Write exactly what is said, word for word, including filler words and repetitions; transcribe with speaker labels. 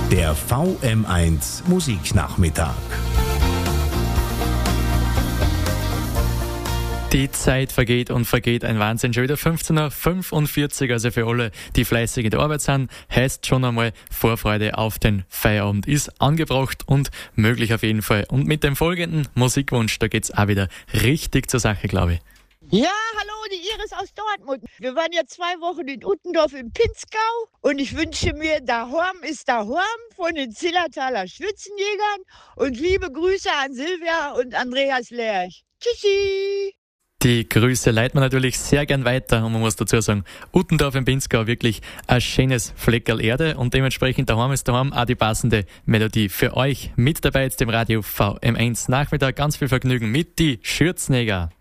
Speaker 1: Der V M eins Musiknachmittag.
Speaker 2: Die Zeit vergeht und vergeht ein Wahnsinn. Schon wieder fünfzehn Uhr fünfundvierzig, also für alle, die fleißig in der Arbeit sind, heißt schon einmal Vorfreude auf den Feierabend ist angebracht und möglich auf jeden Fall. Und mit dem folgenden Musikwunsch, da geht's auch wieder richtig zur Sache, glaube ich.
Speaker 3: Ja, hallo, die Iris aus Dortmund. Wir waren ja zwei Wochen in Uttendorf im Pinzgau und ich wünsche mir, daheim ist daheim von den Zillertaler Schützenjägern und liebe Grüße an Silvia und Andreas Lerch. Tschüssi!
Speaker 2: Die Grüße leiten wir natürlich sehr gern weiter und man muss dazu sagen, Uttendorf im Pinzgau wirklich ein schönes Fleckerl Erde und dementsprechend daheim ist daheim auch die passende Melodie für euch. Mit dabei jetzt im Radio V M eins Nachmittag. Ganz viel Vergnügen mit die Schürzenjäger.